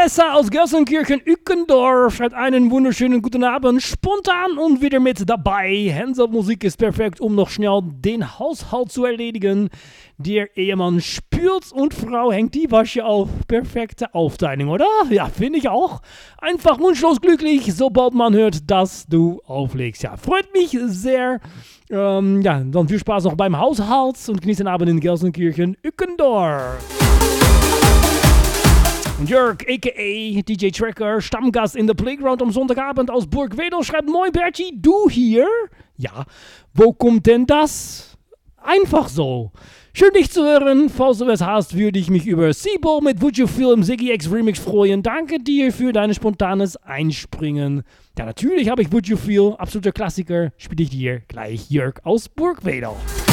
Vanessa aus Gelsenkirchen-Ückendorf schreibt einen wunderschönen guten Abend. Spontan und wieder mit dabei. Hands-up-Musik ist perfekt, um noch schnell den Haushalt zu erledigen. Der Ehemann spült und Frau hängt die Wäsche auf. Perfekte Aufteilung, oder? Ja, finde ich auch. Einfach wunschlos glücklich, sobald man hört, dass du auflegst. Ja, freut mich sehr. Ja, dann viel Spaß noch beim Haushalt und genießt den Abend in Gelsenkirchen-Ückendorf. Jörg, a.k.a. DJ Tracker, Stammgast in the Playground am Sonntagabend aus Burgwedel, schreibt: Moin Bertie, du hier? Ja, wo kommt denn das? Einfach so. Schön dich zu hören. Falls du es hast, würde ich mich über Seaball mit Would You Feel im Ziggy X Remix freuen. Danke dir für dein spontanes Einspringen. Ja, natürlich habe ich Would You Feel, absoluter Klassiker, spiele ich dir gleich, Jörg aus Burgwedel.